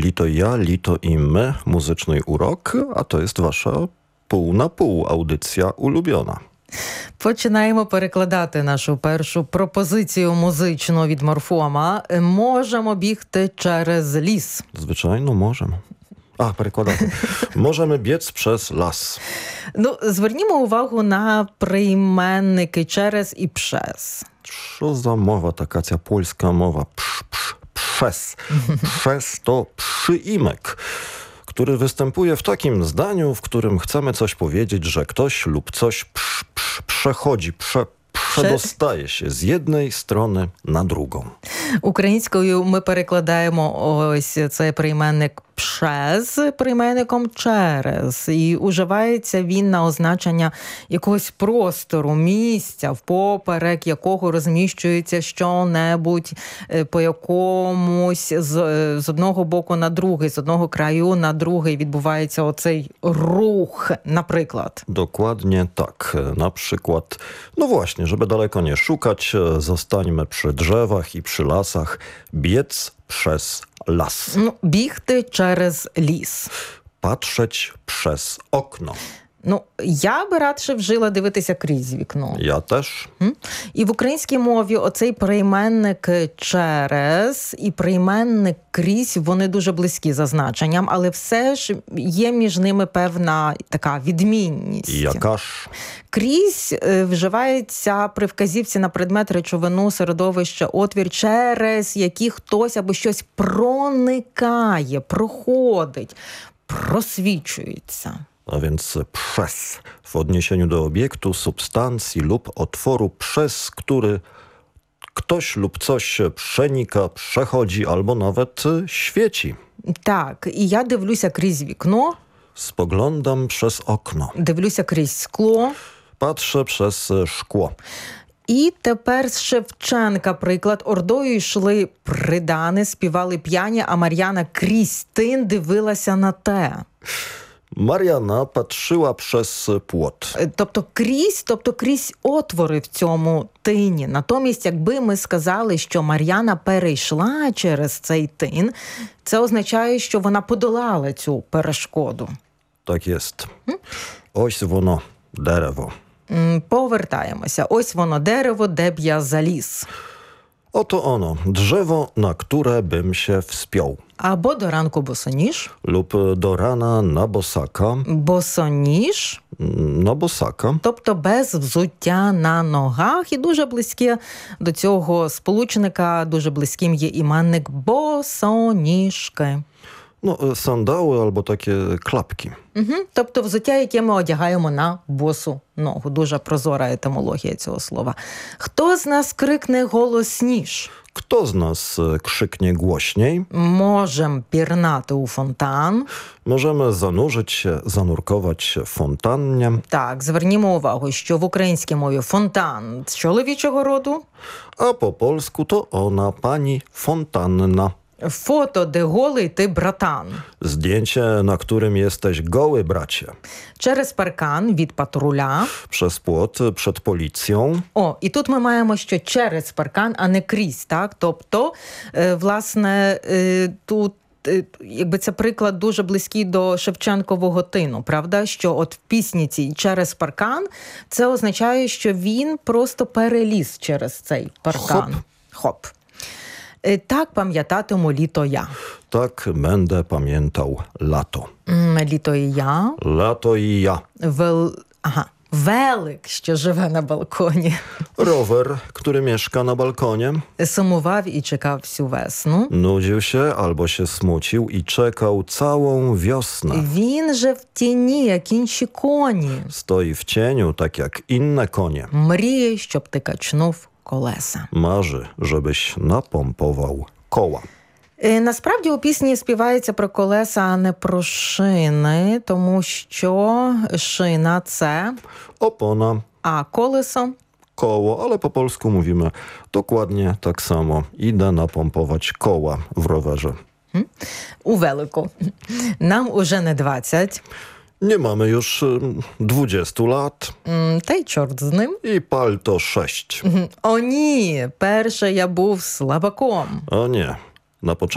Lito i ja, Lito i my, muzyczny urok, a to jest wasza pół na pół audycja ulubiona. Починаємо перекладати нашу першу пропозицію музичну від Морфома. Можемо бігти через ліс. Звичайно, можемо. Перекладати. Можемо biec przez las. Звернімо увагу на прийменники через і przez. Що за мова така, ця польська мова? Przez. Przez to przyimek, który występuje w takim zdaniu, w którym chcemy coś powiedzieć, że ktoś lub coś przechodzi, przedostaje się z jednej strony na drugą. Українською ми перекладаємо ось цей прийменник «przez» прийменником «через». І уживається він на означення якогось простору, місця, впоперек якого розміщується що-небудь по якомусь з одного боку на другий, з одного краю на другий відбувається оцей руch, наприклад. Dokładnie tak. Na przykład, no właśnie, żeby daleko nie szukać, zostańmy przy drzewach i przy lasach. Biec przez las. Бігти через ліс. Patrzeć przez okno. Я би радше вжила дивитися крізь вікно. Ja też. І в українській мові оцей прийменник через і прийменник крізь, вони дуже близькі за значенням, але все ж є між ними певна така відмінність. Яка ж? Крізь вживається при вказівці на предмет, речовину, середовище, отвір, через які хтось або щось проникає, проходить, просвічується. A więc przez w odniesieniu do obiektu, substancji lub otworu, przez który ktoś lub coś przenika, przechodzi albo nawet świeci. Так, і я дивлюся крізь вікно. Spoglądam przez okno. Дивлюся крізь скло. Patrzę przez szkło. І тепер з Шевченка приклад. Ордою йшли придани, співали п'яні, а Мар'яна крізь тин дивилася на те. Mariana patrzyła przez płot. Тобто крізь отвори в цьому тині. Натомість, якби ми сказали, що Мар'яна перейшла через цей тин, це означає, що вона подолала цю перешкоду. Tak jest. Ось воно, дерево. Повертаємося. Ось воно дерево, де б я заліз. Oto ono, drzewo, na które bym się wspiął. Або до ранку босоніж. Lub do rana na bosaka. Босоніж. Na bosaka. Тобто без взуття на ногах. І дуже близьке до цього сполучника, дуже близьким є іменник босоніжки. Sandały albo takie klapki. Тобто взуття, яке ми одягаємо на босу ногу. Дуже прозора етимологія цього слова. Хто з нас крикне голосніш? Kto z nas krzyknie głośniej? Можем пірнати у фонтан. Możemy zanurzyć się, zanurkować w fontannie. Так, звернімо увагу, що в українській мові фонтан з чоловічого роду. A po polsku to ona, pani fontanna. Фото, де голий ти братан. Zdjęcie, na którym jesteś goły, bracie. Через паркан від патруля. Przez płot, przed policją. І тут ми маємо, що через паркан, а не крізь, так? Тобто, власне, тут якби це приклад дуже близький до Шевченкового тину, правда? Що от в пісні цій «Через паркан» це означає, що він просто переліз через цей паркан. Хоп. Так пам'ятатиму літо я. Tak będę pamiętał lato. Літо і я. Lato i ja. Велик, що живе на балконі. Rower, który mieszka na balkonie. Sumowав і чекав всю весну. Nudził się albo się smucił i czekał całą wiosnę. Він же в тіні, як інші коні. Stoi w cieniu, tak jak inne konie. Мріє, щоб ти качнув колеса. Marzy, żebyś napompował koła. Насправді у пісні співається про колеса, а не про шини, тому що шина – це Opona, а колесо koło, ale po polsku mówimy dokładnie tak samo. Idę napompować koła w rowerze. у велику. Нам уже не 20. Nie mamy już 20 lat. Та й чорт з ним. I palto 6. О ні, перше я був слабаком. O nie, na początku